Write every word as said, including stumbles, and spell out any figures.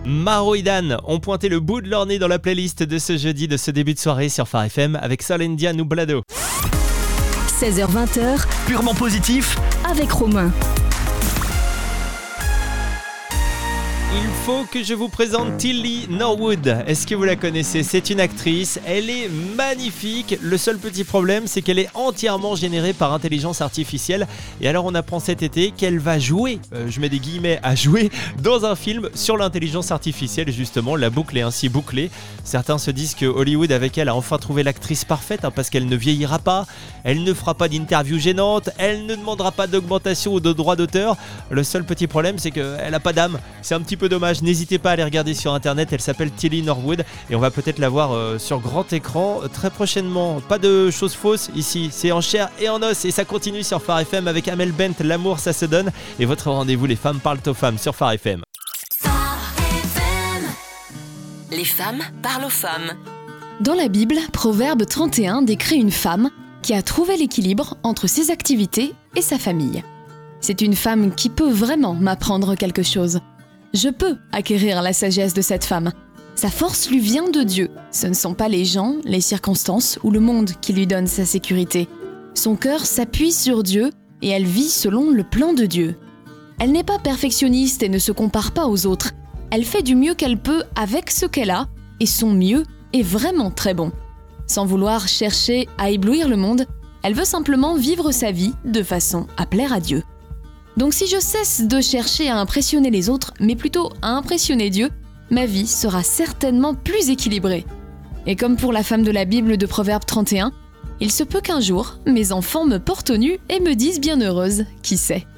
Maro et Dan ont pointé le bout de leur nez dans la playlist de ce jeudi, de ce début de soirée sur Phare F M avec Solendia Nublado. seize heures vingt, purement positif avec Romain. Il faut que je vous présente Tilly Norwood. Est-ce que vous la connaissez ? C'est une actrice, elle est magnifique. Le seul petit problème, c'est qu'elle est entièrement générée par intelligence artificielle. Et alors on apprend cet été qu'elle va jouer, euh, je mets des guillemets à jouer, dans un film sur l'intelligence artificielle. Justement, la boucle est ainsi bouclée. Certains se disent que Hollywood avec elle a enfin trouvé l'actrice parfaite, hein, parce qu'elle ne vieillira pas, elle ne fera pas d'interview gênante, elle ne demandera pas d'augmentation ou de droits d'auteur. Le seul petit problème, c'est qu'elle n'a pas d'âme. C'est un petit peu dommage, n'hésitez pas à aller regarder sur internet, elle s'appelle Tilly Norwood et on va peut-être la voir euh, sur grand écran euh, très prochainement. Pas de choses fausses ici, c'est en chair et en os et ça continue sur Phare F M avec Amel Bent, L'amour ça se donne et votre rendez-vous Les femmes parlent aux femmes sur Phare F M. Les femmes parlent aux femmes. Dans la Bible, Proverbe trente et un décrit une femme qui a trouvé l'équilibre entre ses activités et sa famille. C'est une femme qui peut vraiment m'apprendre quelque chose. Je peux acquérir la sagesse de cette femme. Sa force lui vient de Dieu. Ce ne sont pas les gens, les circonstances ou le monde qui lui donnent sa sécurité. Son cœur s'appuie sur Dieu et elle vit selon le plan de Dieu. Elle n'est pas perfectionniste et ne se compare pas aux autres. Elle fait du mieux qu'elle peut avec ce qu'elle a et son mieux est vraiment très bon. Sans vouloir chercher à éblouir le monde, elle veut simplement vivre sa vie de façon à plaire à Dieu. Donc si je cesse de chercher à impressionner les autres, mais plutôt à impressionner Dieu, ma vie sera certainement plus équilibrée. Et comme pour la femme de la Bible de Proverbe trente et un, il se peut qu'un jour, mes enfants me portent au nu et me disent bienheureuse, qui sait ?